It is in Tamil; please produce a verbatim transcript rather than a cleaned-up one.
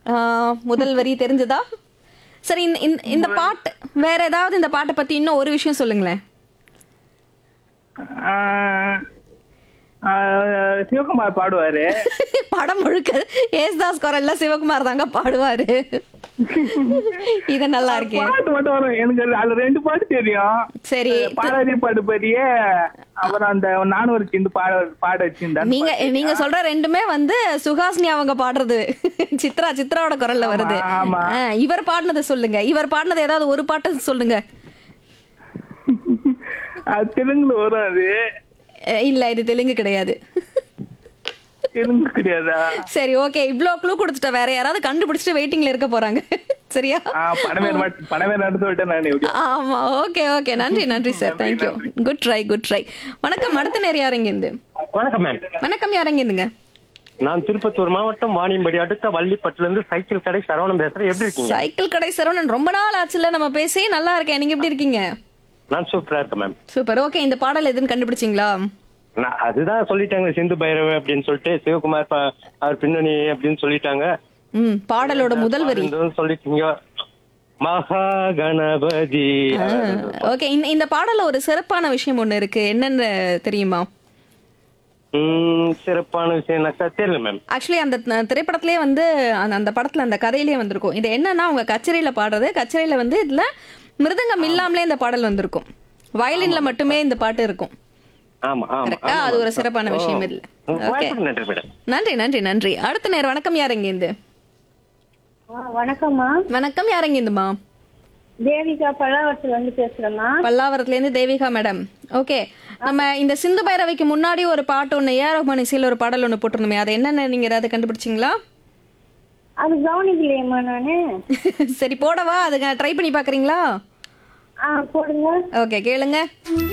ஆ, முதல் வரி தெரிஞ்சதா? சரி, இந்த இந்த- இந்த பாட்டு வேற ஏதாவது இந்த பாட்டை பத்தி இன்னும் ஒரு விஷயம் சொல்லுங்களேன். ஆஹ் ஆஹ் சிவகுமார் பாடுவாரு. படம் முழுக்க ஏசுதாஸ் குரல்ல சிவகுமார் தாங்க பாடுவாரு. இது நல்லா இருக்கே. பாட்டு மட்டும் வரும் எனக்கு. அது- அதுல ரெண்டு பாட்டு தெரியும். சரி, பாலாஜி பாட்டு பெரிய, அப்புறம் அந்த நானும் ஒரு சிந்து பாட பாட வச்சிருந்தேன். நீங்க நீங்க சொல்ற ரெண்டுமே வந்து சுஹாசினி அவங்க பாடுறது. சித்ரா சித்ராவோட குரல்ல வருது. ஆமா. ஆ, இவர் பாடினது சொல்லுங்க. இவர் பாடினது ஏதாவது ஒரு பாட்டு சொல்லுங்க. அது தெலுங்குல வரும். அது அஹ், இல்ல, இது தெலுங்கு கிடையாது. தெலுங்கு கிடையாதா? சரி, ஓகே, இவ்ளோ க்ளூ கொடுத்துட்ட. வேற யாராவது கண்டுபிடிச்சிட்டு வெயிட்டிங்ல இருக்க போறாங்க. சரியா? ஆஹ் பணவேர் மட்டும் பணவேர் நடந்து சொல்லிட்டேன் நான். எப்படி? ஆமா, ஓகே ஓகே, நன்றி நன்றி sir, thank you. Good try good try. வணக்கம். அடுத்த நேரம் யாருங்க இருந்து? வணக்கம் மேம். வணக்கம், யாருங்க இருந்துங்க? நான் திருப்பத்தூர் மாவட்டம் வாணியம்படி அடுத்த வள்ளிப்பட்டுல இருந்து சைக்கிள் கடை சரவணன் பேசுறேன். எப்படி இருக்கீங்க? சைக்கிள் கடை சரவணன், ரொம்ப நாள் ஆச்சுல நம்ம பேசி. நல்லா இருக்கேன், நீங்க எப்படி இருக்கீங்க? நான் சூப்பரா இருக்கேன் மேம். சூப்பர். ஓகே, இந்த பாடல் எதுன்னு கண்டுபிடிச்சிங்களா? நான் அதுதான் சொல்லிட்டாங்க, சிந்து பைரவ அப்படின்னு சொல்லிட்டு, சிவகுமார் ப- அவர் பின்னணி அப்படின்னு சொல்லிட்டாங்க. ம், பாடலோட முதல் வரி. இதுவும் சொல்லிட்டீங்க, மகா கணபதி. ஓகே, இந்த இந்த பாடல்ல ஒரு சிறப்பான விஷயம் ஒண்ணு இருக்கு. என்னன்னு தெரியுமா? உம் சிறப்பான விஷயம்னாக்கா தெரியல மேம். ஆக்சுவலி அந்த த- திரைப்படத்திலே வந்து அந்த அந்த படத்துல அந்த கதையிலேயே வந்திருக்கும். இது என்னன்னா, அவங்க கச்சேரியில பாடுறது. கச்சேரியில வந்து இதுல மிருதங்கம் இல்லாமலே இந்த பாடல் வந்திருக்கும். வயலின்ல மட்டுமே இந்த பாட்டு இருக்கும். ஆமா ஆமா கரெக்டா? ஆமா, அது ஒரு மேம். சிறப்பான ஓ. விஷயம் இல்ல. உங்க ஓகே, வாய்ப்புக்கு நன்றி மேடம். நன்றி நன்றி நன்றி. அடுத்த நேரம் வணக்கம், யாருங்க இருந்து? ஆ, வணக்கம்மா. வணக்கம், யாருங்க இருந்துமா? தேவிகா பல்லாவரத்துல இருந்து பேசுறேம்மா. பல்லாவரத்துல இருந்து தேவிகா மேடம். ஓகே, நம்ம இந்த சிந்து பைரவிக்கு முன்னாடி ஒரு பாட்டு ஒண்ணு, ஏ ஆர் ரஹ்மான் இசையில ஒரு பாடல் ஒண்ணு போட்டிருந்தோமே, அது என்னன்னு நீங்க ஏதாவது கண்டுபிடிச்சிங்களா? அது கவனிக்கலையம்மா நானு. சரி, போடவா? அதுக்கு ட்ரை பண்ணி பாக்குறீங்களா? ஆ போடுங்க. ஓகே, கேளுங்க.